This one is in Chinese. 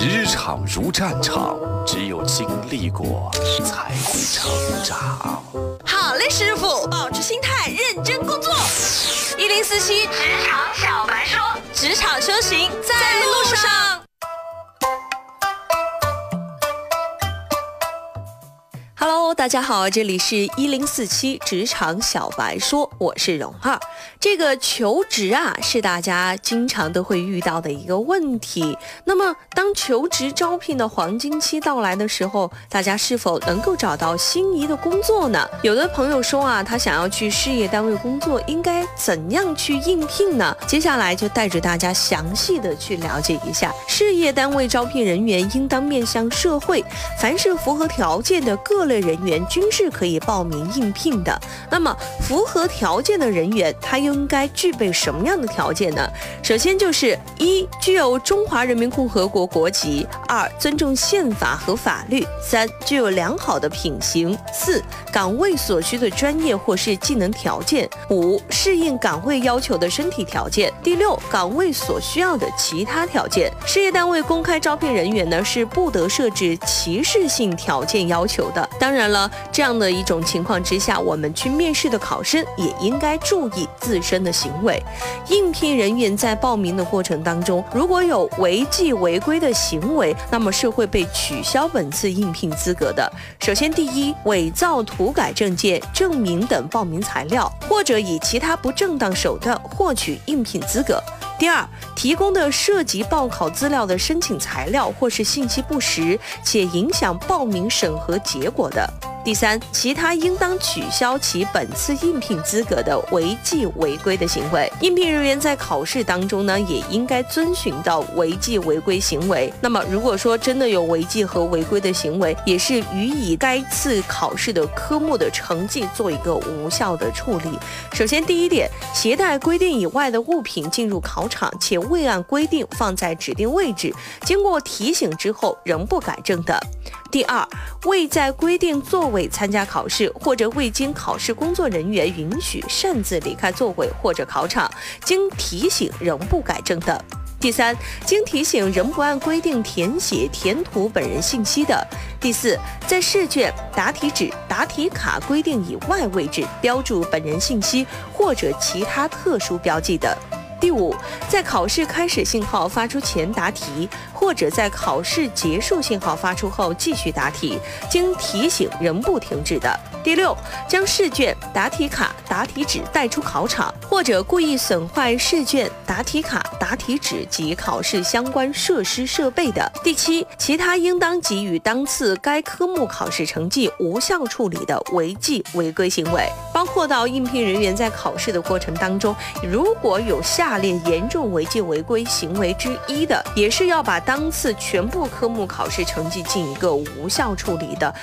职场如战场，只有经历过才会成长。 好嘞，师傅，保持心态，认真工作。1047职场小白说，职场修行在路上。Hello， 大家好，这里是1047职场小白说，我是蓉儿。这个求职啊，是大家经常都会遇到的一个问题。那么，当求职招聘的黄金期到来的时候，大家是否能够找到心仪的工作呢？有的朋友说啊，他想要去事业单位工作，应该怎样去应聘呢？接下来就带着大家详细的去了解一下，事业单位招聘人员应当面向社会，凡是符合条件的各类人员均是可以报名应聘的。那么符合条件的人员，他又应该具备什么样的条件呢？首先就是1，具有中华人民共和国国籍；2，尊重宪法和法律；3，具有良好的品行；4，岗位所需的专业或是技能条件；5，适应岗位要求的身体条件；第6，岗位所需要的其他条件。事业单位公开招聘人员呢，是不得设置歧视性条件要求的。当然了，这样的一种情况之下，我们去面试的考生也应该注意自身的行为。应聘人员在报名的过程当中，如果有违纪违规的行为，那么是会被取消本次应聘资格的。首先，第1，伪造、涂改证件、证明等报名材料，或者以其他不正当手段获取应聘资格。第2，提供的涉及报考资料的申请材料或是信息不实，且影响报名审核结果的。第3，其他应当取消其本次应聘资格的违纪违规的行为。应聘人员在考试当中呢，也应该遵循到违纪违规行为。那么如果说真的有违纪和违规的行为，也是予以该次考试的科目的成绩做一个无效的处理。首先第1点，携带规定以外的物品进入考场，且未按规定放在指定位置，经过提醒之后仍不改正的。第2，未在规定座位参加考试，或者未经考试工作人员允许擅自离开座位或者考场，经提醒仍不改正的。第3，经提醒仍不按规定填写填涂本人信息的。第4，在试卷、答题纸、答题卡规定以外位置标注本人信息或者其他特殊标记的。第5，在考试开始信号发出前答题，或者在考试结束信号发出后继续答题，经提醒仍不停止的。第6，将试卷、答题卡、答题纸带出考场，或者故意损坏试卷、答题卡、答题纸及考试相关设施设备的。第7，其他应当给予当次该科目考试成绩无效处理的违纪违规行为，包括到应聘人员在考试的过程当中，如果有下列严重违纪违规行为之一的，也是要把当次全部科目考试成绩进一个无效处理的，